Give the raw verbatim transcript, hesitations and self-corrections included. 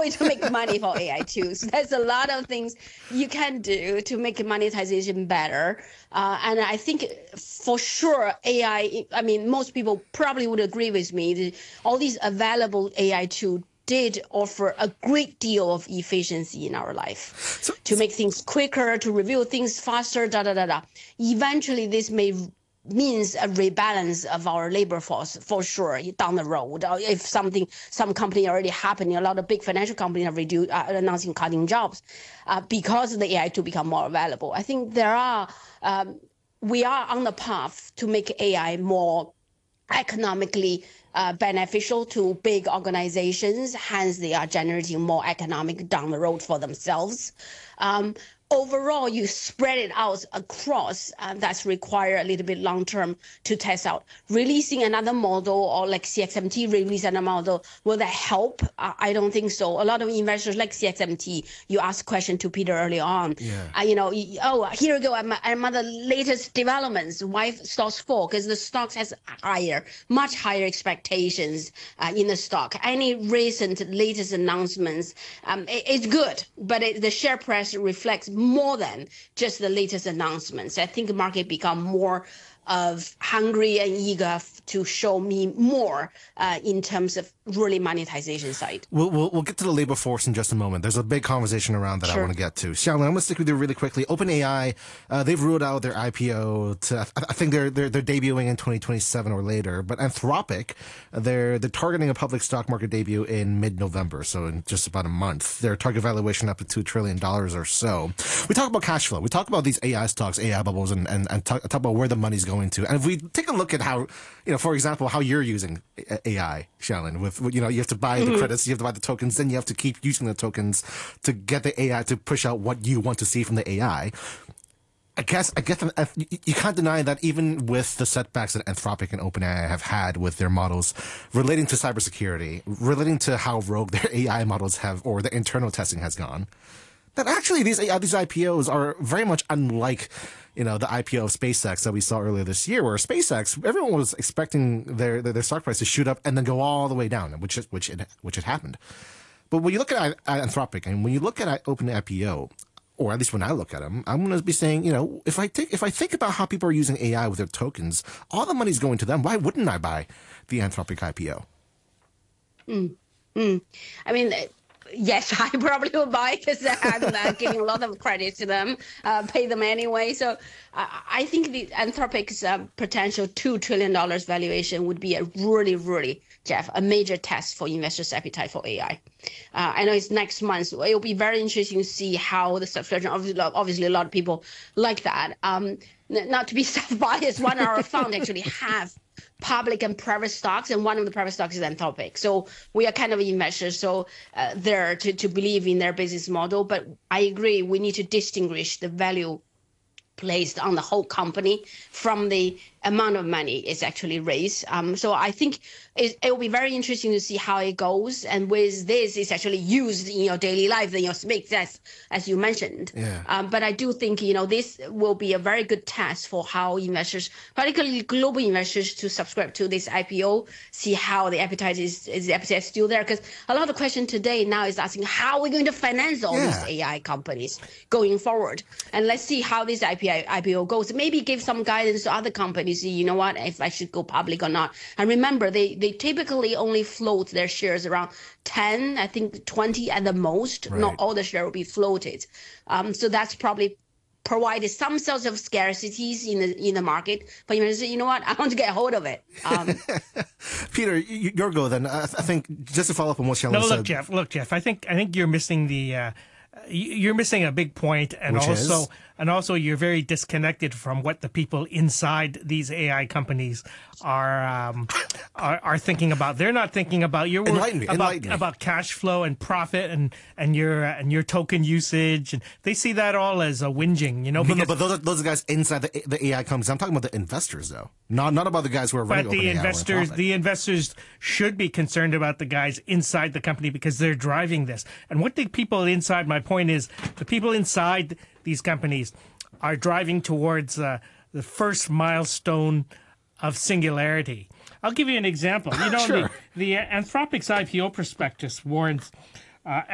way to make money for A I too. So there's a lot of things you can do to make monetization better. Uh, and I think for sure A I, I mean, most people probably would agree with me that all these available A I tools did offer a great deal of efficiency in our life so, to make things quicker, to review things faster, da da da da. Eventually, this may means a rebalance of our labor force for sure down the road. If something, some company already happening, a lot of big financial companies are reduced, uh, announcing cutting jobs uh, because the A I to become more available. I think there are, um, we are on the path to make A I more economically uh, beneficial to big organizations. Hence, they are generating more economic down the road for themselves. Um, Overall, you spread it out across, uh, that's require a little bit long term to test out. Releasing another model or like C X M T release another model, will that help? Uh, I don't think so. A lot of investors like C X M T, you asked question to Peter early on. Yeah. Uh, you know, oh, here we go, I'm, I'm on the latest developments. Why stocks fall? Because the stocks has higher, much higher expectations uh, in the stock. Any recent latest announcements, um, it, it's good, but it, the share price reflects more than just the latest announcements. I think the market become more of hungry and eager to show me more uh, in terms of really monetization side. We'll, we'll we'll get to the labor force in just a moment. There's a big conversation around that sure. I want to get to. Xiaolin, I'm going to stick with you really quickly. OpenAI, uh, they've ruled out their I P O. To, I, I think they're, they're they're debuting in twenty twenty-seven or later. But Anthropic, they're they're targeting a public stock market debut in mid-November, so in just about a month. Their target valuation up to two trillion dollars or so. We talk about cash flow. We talk about these A I stocks, A I bubbles, and and, and talk, talk about where the money's going to. And if we take a look at how, you know, for example, how you're using A I, Xiaolin, with, you know, you have to buy the credits, you have to buy the tokens, then you have to keep using the tokens to get the A I to push out what you want to see from the A I. I guess, I guess you can't deny that even with the setbacks that Anthropic and OpenAI have had with their models relating to cybersecurity, relating to how rogue their A I models have, or the internal testing has gone, that actually these these I P Os are very much unlike, you know, the I P O of SpaceX that we saw earlier this year, where SpaceX, everyone was expecting their their, their stock price to shoot up and then go all the way down, which is, which it which it happened. But when you look at Anthropic and when you look at Open I P O, or at least when I look at them, I'm going to be saying, you know, if I take if I think about how people are using A I with their tokens, all the money's going to them. Why wouldn't I buy the Anthropic I P O? Mm. Mm. I mean. Yes, I probably will buy because I'm uh, giving a lot of credit to them, uh, pay them anyway. So uh, I think the Anthropic's uh, potential two trillion dollars valuation would be a really, really, Jeff, a major test for investors' appetite for A I. Uh, I know it's next month. So it'll be very interesting to see how the subscription, obviously, obviously a lot of people like that. Um, not to be self-biased, one of our fund actually have public and private stocks, and one of the private stocks is Anthropic. So we are kind of investors, so uh, there to, to believe in their business model. But I agree, we need to distinguish the value placed on the whole company from the amount of money it's actually raised. Um, so I think it, it will be very interesting to see how it goes. And with this, it's actually used in your daily life, in your space, as, as you mentioned. Yeah. Um, but I do think, you know, this will be a very good test for how investors, particularly global investors, to subscribe to this I P O, see how the appetite is, is the appetite still there? Because a lot of the question today now is asking, how are we going to finance all yeah. these A I companies going forward? And let's see how this I P O goes. Maybe give some guidance to other companies, you know what, if I should go public or not. And remember, they, they typically only float their shares around ten, I think twenty at the most. Right. Not all the share will be floated. Um, so that's probably provided some sorts of scarcities in the in the market. But you say, you know what, I want to get a hold of it. Um, Peter, your go then. I, I think just to follow up on what Xiaolin no, said. No, look, Jeff. Look, Jeff. I think I think you're missing the. Uh, you're missing a big point, and Which also is? and also you're very disconnected from what the people inside these A I companies are um, are, are thinking about. They're not thinking about your Enlighten me, about enlighten me. about cash flow and profit and and your uh, and your token usage, and they see that all as a whinging, you know. But, no, because, but those are, those are guys inside the, the A I companies. I'm talking about the investors, though, not not about the guys who are running. But the OpenAI or investors, Anthropic. the investors should be concerned about the guys inside the company because they're driving this. And what the people inside, my point is, the people inside these companies are driving towards uh, the first milestone of singularity. I'll give you an example. You know, Sure. the, the Anthropic's I P O prospectus warrants uh,